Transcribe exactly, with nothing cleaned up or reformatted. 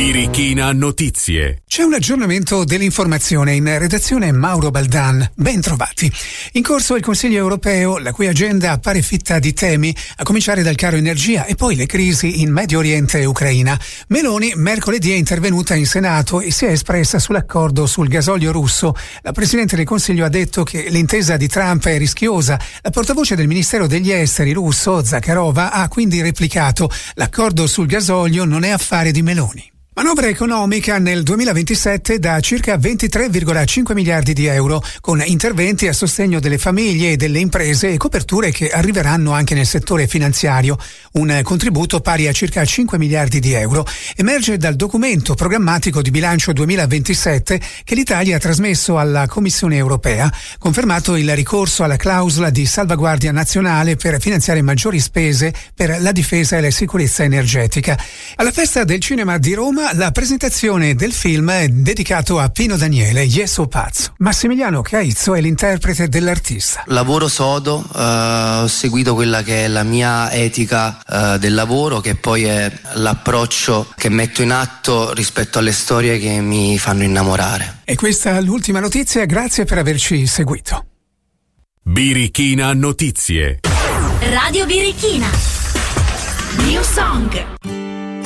Birichina Notizie. C'è un aggiornamento dell'informazione in redazione Mauro Baldan. Ben trovati. In corso il Consiglio europeo, la cui agenda appare fitta di temi, a cominciare dal caro energia e poi le crisi in Medio Oriente e Ucraina. Meloni mercoledì è intervenuta in Senato e si è espressa sull'accordo sul gasolio russo. La Presidente del Consiglio ha detto che l'intesa di Trump è rischiosa. La portavoce del Ministero degli Esteri russo, Zakharova, ha quindi replicato: l'accordo sul gasolio non è affare di Meloni. Manovra economica nel duemilaventisette da circa ventitré virgola cinque miliardi di euro, con interventi a sostegno delle famiglie e delle imprese e coperture che arriveranno anche nel settore finanziario. Un contributo pari a circa cinque miliardi di euro emerge dal documento programmatico di bilancio duemilaventisette che l'Italia ha trasmesso alla Commissione europea, confermato il ricorso alla clausola di salvaguardia nazionale per finanziare maggiori spese per la difesa e la sicurezza energetica. Alla Festa del Cinema di Roma la presentazione del film è dedicato a Pino Daniele, Yeso Pazzo. Massimiliano Caizzo è l'interprete dell'artista. Lavoro sodo, eh, ho seguito quella che è la mia etica eh, del lavoro, che poi è l'approccio che metto in atto rispetto alle storie che mi fanno innamorare. E questa è l'ultima notizia, grazie per averci seguito. Birichina Notizie. Radio Birichina. New Song.